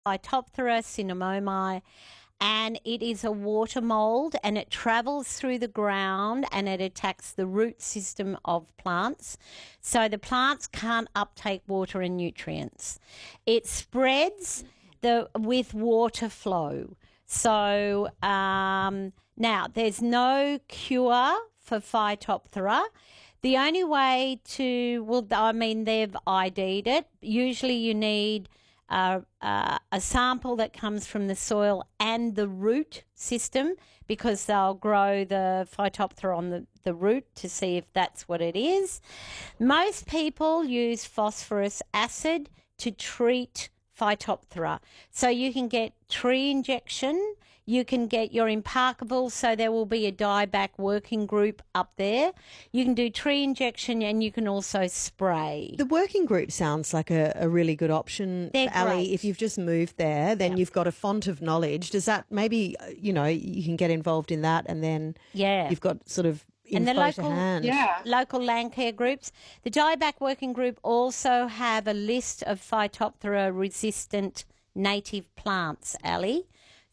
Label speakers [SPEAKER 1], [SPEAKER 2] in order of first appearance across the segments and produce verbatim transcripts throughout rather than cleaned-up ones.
[SPEAKER 1] Phytophthora cinnamomi, and it is a water mold, and it travels through the ground and it attacks the root system of plants. So the plants can't uptake water and nutrients. It spreads the with water flow. So um, now there's no cure for Phytophthora. The only way to, well, I mean, they've I D'd it. Usually you need Uh, uh, a sample that comes from the soil and the root system, because they'll grow the Phytophthora on the, the root to see if that's what it is. Most people use phosphorus acid to treat Phytophthora. So you can get tree injection, you can get your imparkable, so there will be a dieback working group up there. You can do tree injection and you can also spray.
[SPEAKER 2] The working group sounds like a, a really good option.
[SPEAKER 1] They're
[SPEAKER 2] for Ali.
[SPEAKER 1] great.
[SPEAKER 2] If you've just moved there, then
[SPEAKER 1] Yeah.
[SPEAKER 2] you've got a font of knowledge. Does that maybe, uh, you know, you can get involved in that, and then
[SPEAKER 1] Yeah.
[SPEAKER 2] you've got sort of info
[SPEAKER 1] And the
[SPEAKER 2] to
[SPEAKER 1] local,
[SPEAKER 2] hand?
[SPEAKER 3] Yeah.
[SPEAKER 1] local land care groups. The dieback working group also have a list of Phytophthora resistant native plants, Ali.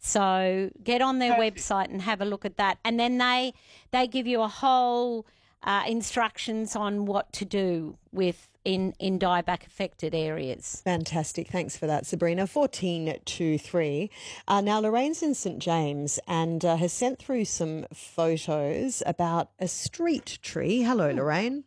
[SPEAKER 1] So get on their
[SPEAKER 3] Perfect.
[SPEAKER 1] website and have a look at that. And then they they give you a whole uh, instructions on what to do with in, in dieback affected areas.
[SPEAKER 2] Fantastic. Thanks for that, Sabrina. fourteen two three. Uh, now, Lorraine's in St James and uh, has sent through some photos about a street tree. Hello, Lorraine.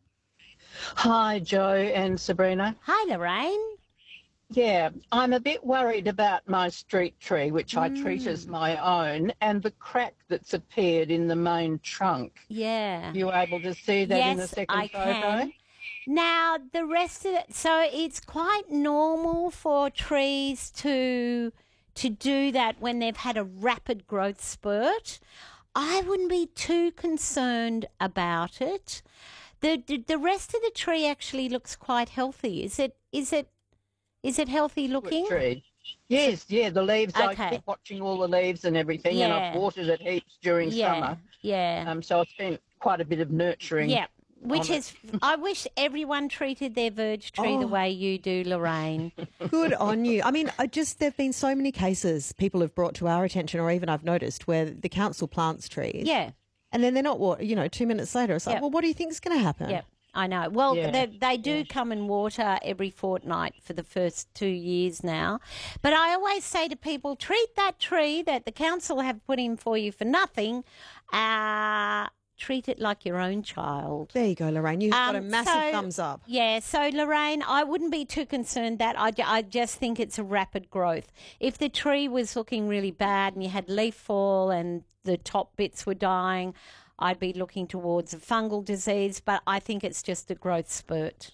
[SPEAKER 3] Hi, Joe and Sabrina.
[SPEAKER 1] Hi, Lorraine.
[SPEAKER 3] Yeah, I'm a bit worried about my street tree, which I treat as my own, and the crack that's appeared in the main trunk.
[SPEAKER 1] Yeah.
[SPEAKER 3] You able to see that in the
[SPEAKER 1] Yes,
[SPEAKER 3] second
[SPEAKER 1] I
[SPEAKER 3] photo?
[SPEAKER 1] can. Now, the rest of it, so it's quite normal for trees to to do that when they've had a rapid growth spurt. I wouldn't be too concerned about it. The, the the rest of the tree actually looks quite healthy. Is it is it is it healthy looking?
[SPEAKER 3] What tree? Yes, yeah, the leaves. I
[SPEAKER 1] Okay.
[SPEAKER 3] keep watching all the leaves and everything, and I've
[SPEAKER 1] Yeah.
[SPEAKER 3] watered it heaps during
[SPEAKER 1] Yeah.
[SPEAKER 3] summer.
[SPEAKER 1] Yeah.
[SPEAKER 3] Um, so I've spent quite a bit of nurturing.
[SPEAKER 1] Yeah. Which
[SPEAKER 3] on it.
[SPEAKER 1] is, I wish everyone treated their verge tree the
[SPEAKER 2] Oh.
[SPEAKER 1] way you do, Lorraine.
[SPEAKER 2] Good on you. I mean, I just there have been so many cases people have brought to our attention, or even I've noticed, where the council plants trees.
[SPEAKER 1] Yeah.
[SPEAKER 2] And then they're not, what, you know, two minutes later, it's like,
[SPEAKER 1] Yep.
[SPEAKER 2] well, what do you think is going to happen?
[SPEAKER 1] Yeah, I know. Well,
[SPEAKER 3] Yeah,
[SPEAKER 1] they, they do come and water every fortnight for the first two years now. But I always say to people, treat that tree that the council have put in for you for nothing, uh, treat it like your own child.
[SPEAKER 2] There you go, Lorraine. You've got a
[SPEAKER 1] Um,
[SPEAKER 2] massive
[SPEAKER 1] so-
[SPEAKER 2] thumbs up.
[SPEAKER 1] Yeah, so Lorraine, I wouldn't be too concerned that. I, ju- I just think it's a rapid growth. If the tree was looking really bad and you had leaf fall and the top bits were dying, I'd be looking towards a fungal disease, but I think it's just a growth spurt.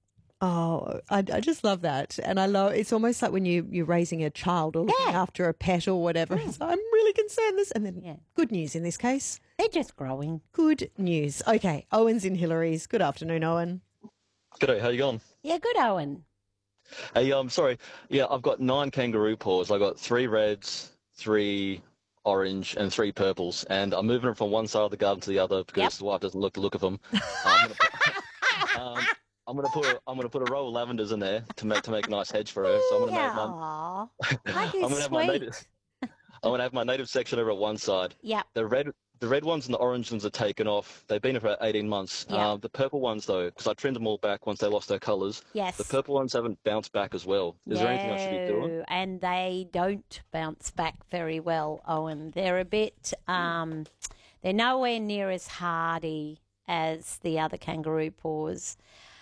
[SPEAKER 2] Oh, I, I just love that. And I love, it's almost like when you, you're raising a child or looking
[SPEAKER 1] Yeah.
[SPEAKER 2] after a pet or whatever. It's like, I'm really concerned this. And then
[SPEAKER 1] Yeah.
[SPEAKER 2] good news in this case.
[SPEAKER 1] They're just growing.
[SPEAKER 2] Good news. Okay, Owen's in Hillary's. Good afternoon, Owen.
[SPEAKER 4] G'day, how you going?
[SPEAKER 1] Yeah, good, Owen.
[SPEAKER 4] Hey, um, sorry. Yeah, I've got nine kangaroo paws. I got three reds, three orange, and three purples. And I'm moving them from one side of the garden to the other because
[SPEAKER 1] Yep.
[SPEAKER 4] the wife doesn't like the look of them. I'm gonna put, um, I'm gonna put a, I'm gonna put a row of lavenders in there to make to make a nice hedge for her. So I'm gonna
[SPEAKER 1] Yeah,
[SPEAKER 4] make my
[SPEAKER 1] aw. Aren't
[SPEAKER 4] I'm
[SPEAKER 1] you
[SPEAKER 4] gonna have my
[SPEAKER 1] sweet?
[SPEAKER 4] native I'm gonna have my native section over at one side.
[SPEAKER 1] Yep.
[SPEAKER 4] The red the red ones and the orange ones are taken off. They've been here for about eighteen months.
[SPEAKER 1] Yeah.
[SPEAKER 4] Um, the purple ones though, because I trimmed them all back once they lost their colours.
[SPEAKER 1] Yes.
[SPEAKER 4] The purple ones haven't bounced back as well. Is there anything I should be doing?
[SPEAKER 1] No, and they don't bounce back very well, Owen. They're a bit, um, they're nowhere near as hardy as the other kangaroo paws.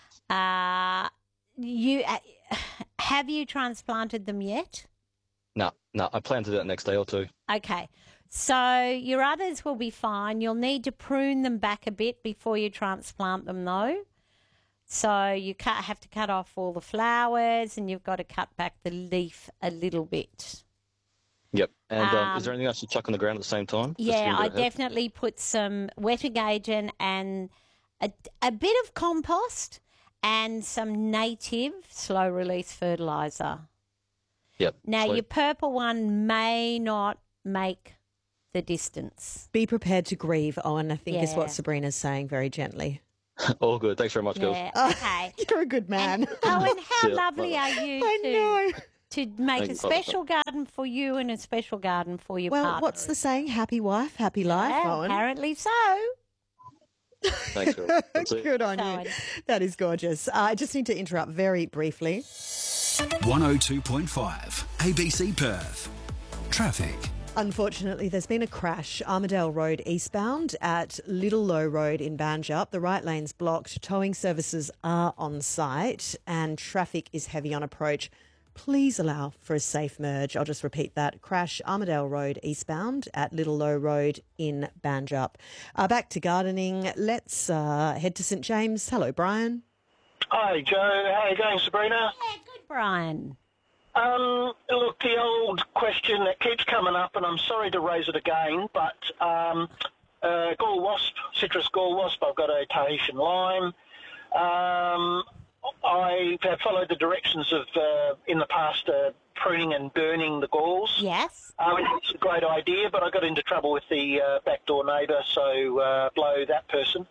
[SPEAKER 1] Uh, you uh, have you transplanted them yet?
[SPEAKER 4] No, no. I plan to do that next day or two.
[SPEAKER 1] Okay. So your others will be fine. You'll need to prune them back a bit before you transplant them, though. So you cut, have to cut off all the flowers, and you've got to cut back the leaf a little bit.
[SPEAKER 4] Yep. And um, is there
[SPEAKER 1] Um,
[SPEAKER 4] anything I should chuck on the ground at the same time? Just to
[SPEAKER 1] Yeah,
[SPEAKER 4] give it a
[SPEAKER 1] I
[SPEAKER 4] head?
[SPEAKER 1] definitely put some wet agent and a, a bit of compost and some native slow release fertilizer.
[SPEAKER 4] Yep.
[SPEAKER 1] Now,
[SPEAKER 4] sweet.
[SPEAKER 1] your purple one may not make the distance.
[SPEAKER 2] Be prepared to grieve, Owen, I think is
[SPEAKER 1] Yeah.
[SPEAKER 2] what Sabrina's saying very gently.
[SPEAKER 4] All good. Thanks very much, girls.
[SPEAKER 1] Yeah,
[SPEAKER 2] Oh,
[SPEAKER 1] okay.
[SPEAKER 2] You're a good man.
[SPEAKER 1] Owen, how
[SPEAKER 4] Yeah,
[SPEAKER 1] lovely
[SPEAKER 4] bye.
[SPEAKER 1] are you
[SPEAKER 2] I
[SPEAKER 1] to
[SPEAKER 2] know.
[SPEAKER 1] to make
[SPEAKER 4] Thank
[SPEAKER 1] a
[SPEAKER 4] you,
[SPEAKER 1] special garden for you and a special garden for your
[SPEAKER 2] Well,
[SPEAKER 1] partner.
[SPEAKER 2] what's the saying? Happy wife, happy life,
[SPEAKER 1] Yeah,
[SPEAKER 2] Owen.
[SPEAKER 1] apparently so.
[SPEAKER 4] Thanks, Phil. That's it.
[SPEAKER 2] Good on
[SPEAKER 1] So,
[SPEAKER 2] you.
[SPEAKER 1] Owen.
[SPEAKER 2] That is gorgeous. Uh, I just need to interrupt very briefly.
[SPEAKER 5] one oh two point five A B C Perth. Traffic.
[SPEAKER 2] Unfortunately, there's been a crash, Armadale Road eastbound at Little Low Road in Banjup. The right lane's blocked. Towing services are on site and traffic is heavy on approach. Please allow for a safe merge. I'll just repeat that. Crash, Armadale Road eastbound at Little Low Road in Banjup. Uh, back to gardening. Let's uh, head to St James. Hello, Brian.
[SPEAKER 6] Hi, Joe. How are you going, Sabrina?
[SPEAKER 1] Yeah, good, Brian.
[SPEAKER 6] Um, look, the old question that keeps coming up, and I'm sorry to raise it again, but um, uh, gall wasp, citrus gall wasp, I've got a Tahitian lime. Um, I have followed the directions of, uh, in the past, uh, pruning and burning the galls.
[SPEAKER 1] Yes.
[SPEAKER 6] Um, it's a great idea, but I got into trouble with the uh, backdoor neighbour, so uh, blow that person.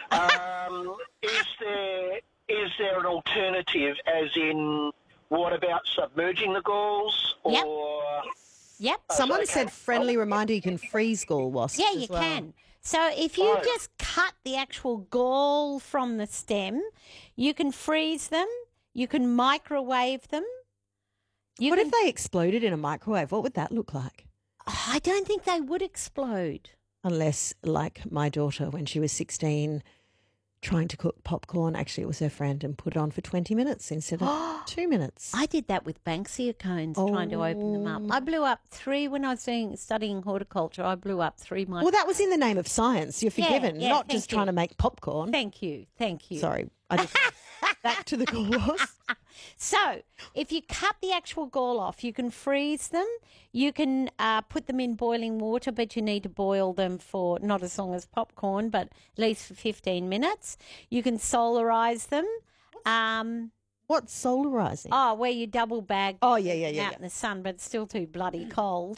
[SPEAKER 6] Um, is there is there an alternative, as in, what about submerging the galls? Or
[SPEAKER 1] Yep. Yep.
[SPEAKER 2] Someone
[SPEAKER 6] okay.
[SPEAKER 2] said friendly reminder you can freeze gall wasps.
[SPEAKER 1] Yeah,
[SPEAKER 2] as
[SPEAKER 1] you
[SPEAKER 2] well.
[SPEAKER 1] can. So if you
[SPEAKER 6] Right.
[SPEAKER 1] just cut the actual gall from the stem, you can freeze them, you can microwave them. You
[SPEAKER 2] What
[SPEAKER 1] can,
[SPEAKER 2] if they exploded in a microwave? What would that look like?
[SPEAKER 1] I don't think they would explode.
[SPEAKER 2] Unless, like my daughter, when she was sixteen, trying to cook popcorn, actually it was her friend, and put it on for twenty minutes instead of two minutes.
[SPEAKER 1] I did that with Banksia cones, trying to open them up. I blew up three when I was doing, studying horticulture. I blew up three. My
[SPEAKER 2] Well, that was in the name of science. You're
[SPEAKER 1] Yeah,
[SPEAKER 2] forgiven,
[SPEAKER 1] yeah,
[SPEAKER 2] not
[SPEAKER 1] thank
[SPEAKER 2] just trying
[SPEAKER 1] you.
[SPEAKER 2] to make popcorn.
[SPEAKER 1] Thank you, thank you.
[SPEAKER 2] Sorry, I just back to the gall wasp.
[SPEAKER 1] So, if you cut the actual gall off, you can freeze them. You can uh, put them in boiling water, but you need to boil them for not as long as popcorn, but at least for fifteen minutes. You can solarize them. Um,
[SPEAKER 2] What's solarizing?
[SPEAKER 1] oh, where you double bag
[SPEAKER 2] Oh, yeah, yeah,
[SPEAKER 1] them
[SPEAKER 2] yeah,
[SPEAKER 1] out
[SPEAKER 2] yeah.
[SPEAKER 1] in the sun, but it's still too bloody cold.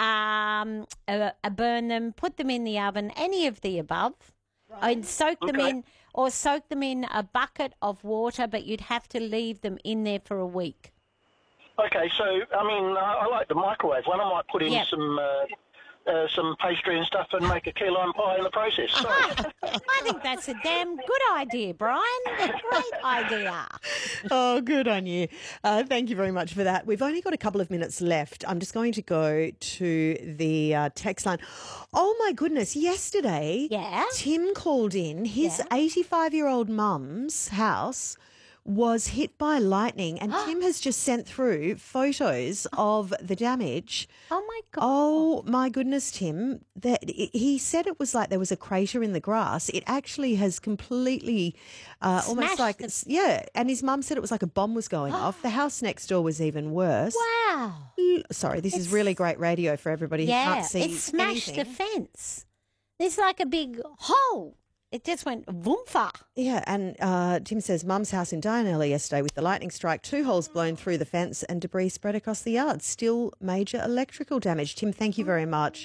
[SPEAKER 1] Um, uh, uh, burn them, put them in the oven, any of the above, and soak them
[SPEAKER 6] Okay.
[SPEAKER 1] in, or soak them in a bucket of water, but you'd have to leave them in there for a week.
[SPEAKER 6] Okay, so, I mean, I, I like the microwave one. I might put in
[SPEAKER 1] Yep.
[SPEAKER 6] some uh, uh, some pastry and stuff and make a key lime pie in the process. Sorry.
[SPEAKER 1] I think that's a damn good idea, Brian. A great idea.
[SPEAKER 2] Oh, good on you. Uh, thank you very much for that. We've only got a couple of minutes left. I'm just going to go to the uh, text line. Oh, my goodness. Yesterday,
[SPEAKER 1] Yeah?
[SPEAKER 2] Tim called in. His
[SPEAKER 1] Yeah.
[SPEAKER 2] eighty-five-year-old mum's house was hit by lightning, and Tim has just sent through photos of the damage.
[SPEAKER 1] Oh, my God.
[SPEAKER 2] Oh my goodness, Tim! That he said it was like there was a crater in the grass. It actually has completely, uh, almost
[SPEAKER 1] Smashed
[SPEAKER 2] like
[SPEAKER 1] the-
[SPEAKER 2] yeah. And his mum said it was like a bomb was going off. The house next door was even worse.
[SPEAKER 1] Wow.
[SPEAKER 2] Sorry, this is really great radio for everybody who
[SPEAKER 1] Yeah,
[SPEAKER 2] can't see
[SPEAKER 1] it smashed
[SPEAKER 2] anything.
[SPEAKER 1] a fence. There's like a big hole. It just went voomfa.
[SPEAKER 2] Yeah, and uh, Tim says mum's house in Dianella yesterday with the lightning strike, two holes blown through the fence and debris spread across the yard. Still major electrical damage. Tim, thank you very much.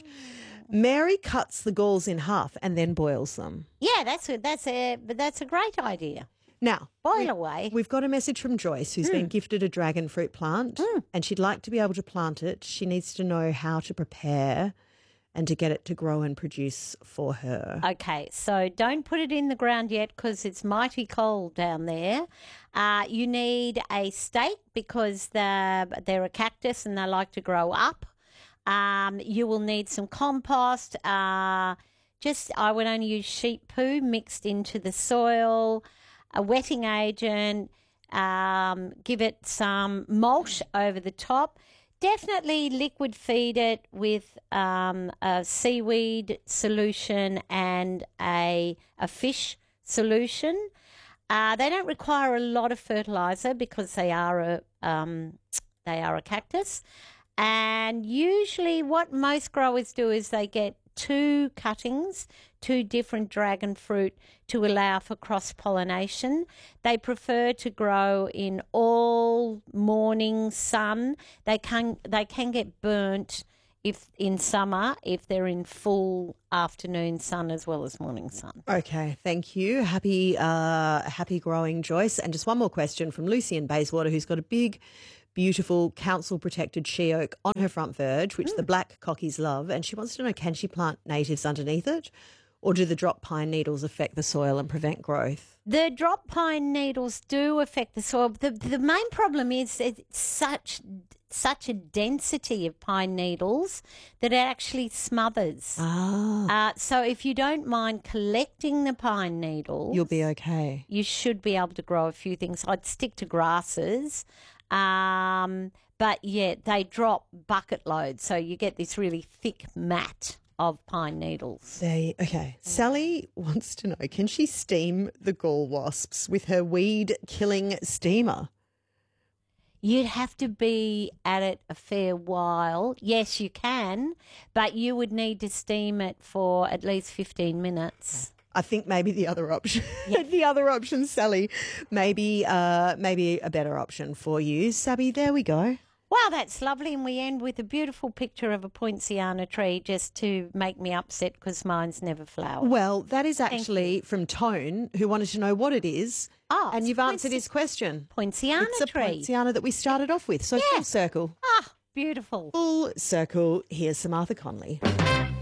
[SPEAKER 2] Mary cuts the galls in half and then boils them.
[SPEAKER 1] Yeah, that's a, that's a but that's a great idea.
[SPEAKER 2] Now,
[SPEAKER 1] Boil
[SPEAKER 2] we-
[SPEAKER 1] away.
[SPEAKER 2] We've got a message from Joyce, who's been gifted a dragon fruit plant, and she'd like to be able to plant it. She needs to know how to prepare and to get it to grow and produce for her.
[SPEAKER 1] Okay, so don't put it in the ground yet because it's mighty cold down there. Uh, you need a stake because they're, they're a cactus and they like to grow up. Um, you will need some compost. Uh, just I would only use sheep poo mixed into the soil, a wetting agent. Um, give it some mulch over the top. Definitely liquid feed it with um, a seaweed solution and a a fish solution. Uh, they don't require a lot of fertilizer because they are a um, they are a cactus. And usually, what most growers do is they get two cuttings, two different dragon fruit to allow for cross pollination. They prefer to grow in all morning sun. They can they can get burnt if in summer if they're in full afternoon sun as well as morning sun.
[SPEAKER 2] Okay, thank you. Happy, uh, happy growing, Joyce. And just one more question from Lucy in Bayswater, who's got a big beautiful council-protected she oak on her front verge, which the black cockies love, and she wants to know, can she plant natives underneath it, or do the drop pine needles affect the soil and prevent growth?
[SPEAKER 1] The drop pine needles do affect the soil. The, the main problem is it's such such a density of pine needles that it actually smothers.
[SPEAKER 2] Ah.
[SPEAKER 1] Uh, so if you don't mind collecting the pine needles,
[SPEAKER 2] You'll be okay.
[SPEAKER 1] you should be able to grow a few things. I'd stick to grasses. Um, but, yeah, they drop bucket loads, so you get this really thick mat of pine needles.
[SPEAKER 2] They, okay. Sally wants to know, can she steam the gall wasps with her weed-killing steamer?
[SPEAKER 1] You'd have to be at it a fair while. Yes, you can, but you would need to steam it for at least fifteen minutes.
[SPEAKER 2] I think maybe the other option, the other option, Sally, maybe, uh, maybe a better option for you. Sabby, there we go.
[SPEAKER 1] Wow, that's lovely. And we end with a beautiful picture of a poinciana tree just to make me upset because mine's never flowered.
[SPEAKER 2] Well, that is actually from Tone, who wanted to know what it is.
[SPEAKER 1] Oh,
[SPEAKER 2] and
[SPEAKER 1] it's
[SPEAKER 2] you've answered his question.
[SPEAKER 1] Poinciana
[SPEAKER 2] It's a
[SPEAKER 1] tree.
[SPEAKER 2] poinciana that we started off with. So
[SPEAKER 1] Yeah.
[SPEAKER 2] full circle.
[SPEAKER 1] Ah, beautiful.
[SPEAKER 2] Full circle. Here's Samantha Conley.